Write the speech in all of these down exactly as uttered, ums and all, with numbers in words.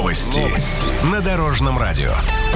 Новости на Дорожном радио.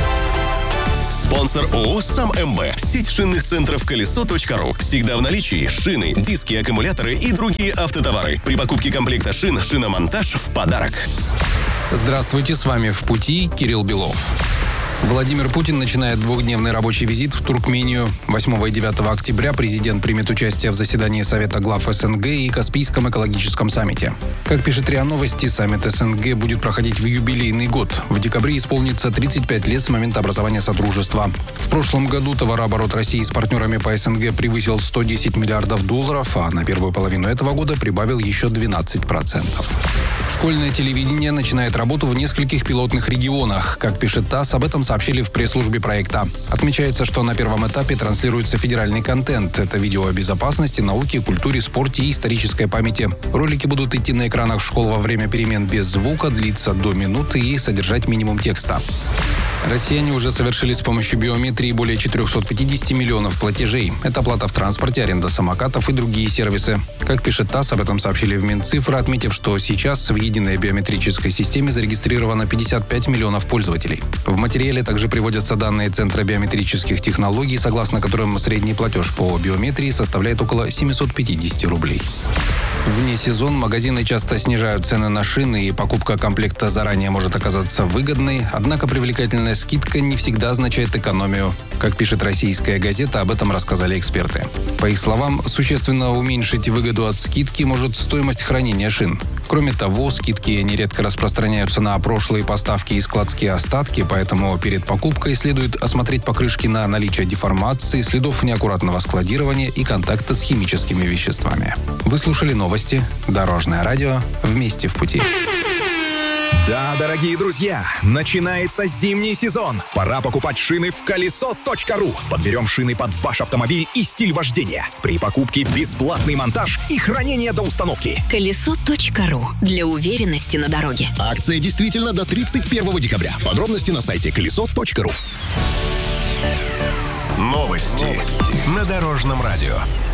Спонсор ООО «Сам МБ». Сеть шинных центров колесо точка ру. Всегда в наличии шины, диски, аккумуляторы и другие автотовары. При покупке комплекта шин шиномонтаж в подарок. Здравствуйте, с вами «В пути» Кирилл Белов. Владимир Путин начинает двухдневный рабочий визит в Туркмению. восьмого и девятого октября президент примет участие в заседании Совета глав СНГ и Каспийском экологическом саммите. Как пишет РИА Новости, саммит СНГ будет проходить в юбилейный год. В декабре исполнится тридцать пять лет с момента образования Содружества. В прошлом году товарооборот России с партнерами по СНГ превысил сто десять миллиардов долларов, а на первую половину этого года прибавил еще двенадцать процентов. Школьное телевидение начинает работу в нескольких пилотных регионах. Как пишет ТАСС, об этом сообщили в пресс-службе проекта. Отмечается, что на первом этапе транслируется федеральный контент. Это видео о безопасности, науке, культуре, спорте и исторической памяти. Ролики будут идти на экранах школ во время перемен без звука, длиться до минуты и содержать минимум текста. Россияне уже совершили с помощью биометрии более четыреста пятьдесят миллионов платежей. Это оплата в транспорте, аренда самокатов и другие сервисы. Как пишет ТАСС, об этом сообщили в Минцифры, отметив, что сейчас в единой биометрической системе зарегистрировано пятьдесят пять миллионов пользователей. В материале также приводятся данные Центра биометрических технологий, согласно которым средний платеж по биометрии составляет около семьсот пятьдесят рублей. Вне сезон магазины часто снижают цены на шины, и покупка комплекта заранее может оказаться выгодной, однако привлекательная скидка не всегда означает экономию. Как пишет «Российская газета», об этом рассказали эксперты. По их словам, существенно уменьшить выгоду от скидки может стоимость хранения шин. Кроме того, скидки нередко распространяются на прошлые поставки и складские остатки, поэтому перед покупкой следует осмотреть покрышки на наличие деформации, следов неаккуратного складирования и контакта с химическими веществами. Вы слушали новости. Дорожное радио. Вместе в пути. Да, дорогие друзья, начинается зимний сезон. Пора покупать шины в колесо точка ру. Подберем шины под ваш автомобиль и стиль вождения. При покупке бесплатный монтаж и хранение до установки. колесо точка ру. Для уверенности на дороге. Акция действительно до тридцать первого декабря. Подробности на сайте колесо точка ру. Новости на Дорожном радио.